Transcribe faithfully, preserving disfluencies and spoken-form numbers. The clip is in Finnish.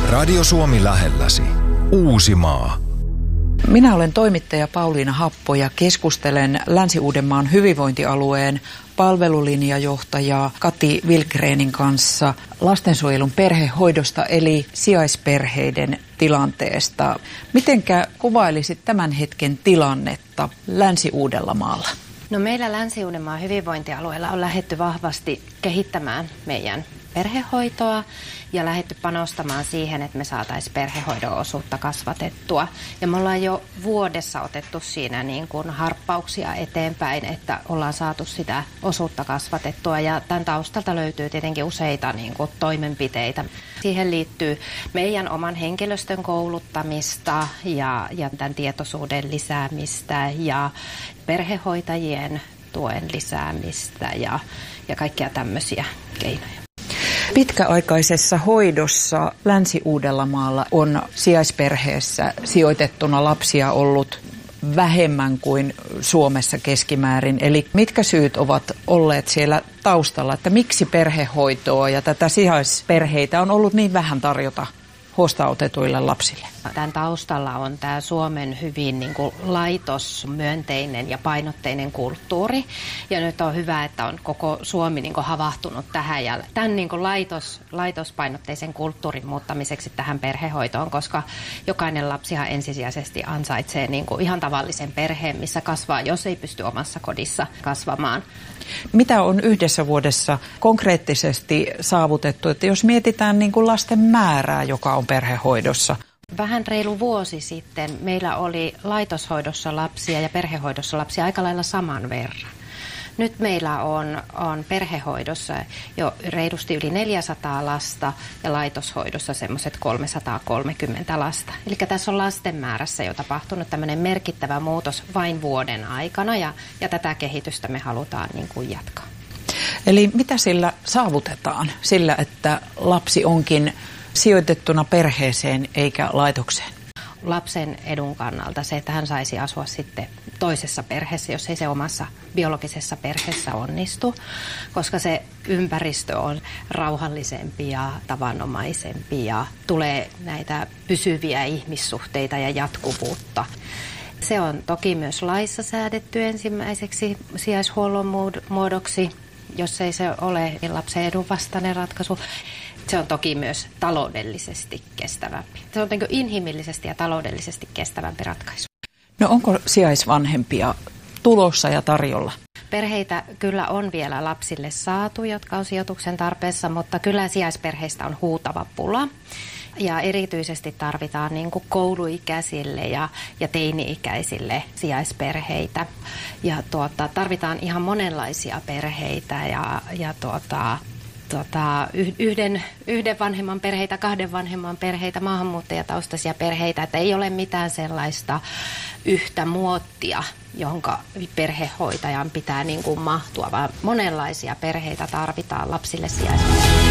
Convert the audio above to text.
Radio Suomi lähelläsi. Uusimaa. Minä olen toimittaja Pauliina Happo ja keskustelen Länsi-Uudenmaan hyvinvointialueen palvelulinjajohtaja Kati Wilgrenin kanssa lastensuojelun perhehoidosta eli sijaisperheiden tilanteesta. Mitenkä kuvailisit tämän hetken tilannetta Länsi-Uudellamaalla? No meillä Länsi-Uudenmaan hyvinvointialueella on lähdetty vahvasti kehittämään meidän perhehoitoa ja lähdetty panostamaan siihen, että me saataisiin perhehoidon osuutta kasvatettua. Ja me ollaan jo vuodessa otettu siinä niin kuin harppauksia eteenpäin, että ollaan saatu sitä osuutta kasvatettua. Ja tämän taustalta löytyy tietenkin useita niin kuin toimenpiteitä. Siihen liittyy meidän oman henkilöstön kouluttamista ja, ja tämän tietoisuuden lisäämistä ja perhehoitajien tuen lisäämistä ja, ja kaikkia tämmöisiä keinoja. Pitkäaikaisessa hoidossa Länsi-Uudellamaalla on sijaisperheessä sijoitettuna lapsia ollut vähemmän kuin Suomessa keskimäärin. Eli mitkä syyt ovat olleet siellä taustalla, että miksi perhehoitoa ja tätä sijaisperheitä on ollut niin vähän tarjota huostaanotetuille lapsille? Tämän taustalla on tämä Suomen hyvin niin kuin laitosmyönteinen ja painotteinen kulttuuri. Ja nyt on hyvä, että on koko Suomi niin kuin havahtunut tähän ja tämän niin kuin laitos, laitospainotteisen kulttuurin muuttamiseksi tähän perhehoitoon, koska jokainen lapsihan ensisijaisesti ansaitsee niin kuin ihan tavallisen perheen, missä kasvaa, jos ei pysty omassa kodissa kasvamaan. Mitä on yhdessä vuodessa konkreettisesti saavutettu, että jos mietitään niin kuin lasten määrää, joka on perhehoidossa? Vähän reilu vuosi sitten meillä oli laitoshoidossa lapsia ja perhehoidossa lapsia aika lailla saman verran. Nyt meillä on, on perhehoidossa jo reilusti yli neljäsataa lasta ja laitoshoidossa semmoiset kolmesataakolmekymmentä lasta. Eli tässä on lasten määrässä jo tapahtunut tämmöinen merkittävä muutos vain vuoden aikana ja, ja tätä kehitystä me halutaan niin kuin jatkaa. Eli mitä sillä saavutetaan? Sillä, että lapsi onkin sijoitettuna perheeseen eikä laitokseen? Lapsen edun kannalta se, että hän saisi asua sitten toisessa perheessä, jos ei se omassa biologisessa perheessä onnistu, koska se ympäristö on rauhallisempi ja tavanomaisempi ja tulee näitä pysyviä ihmissuhteita ja jatkuvuutta. Se on toki myös laissa säädetty ensimmäiseksi sijaishuollon muodoksi, jos ei se ole niin lapsen edun vastainen ratkaisu. Se on toki myös taloudellisesti kestävämpi. Se on niin kuin inhimillisesti ja taloudellisesti kestävämpi ratkaisu. No onko sijaisvanhempia tulossa ja tarjolla? Perheitä kyllä on vielä lapsille saatu, jotka on sijoituksen tarpeessa, mutta kyllä sijaisperheistä on huutava pula. Ja erityisesti tarvitaan niin kuin kouluikäisille ja, ja teini-ikäisille sijaisperheitä. Ja tuota, tarvitaan ihan monenlaisia perheitä ja, ja tuota, Tota, yhden, yhden vanhemman perheitä, kahden vanhemman perheitä, maahanmuuttajataustaisia perheitä, että ei ole mitään sellaista yhtä muottia, jonka perhehoitajan pitää niin kuin mahtua, vaan monenlaisia perheitä tarvitaan lapsille sijaisille.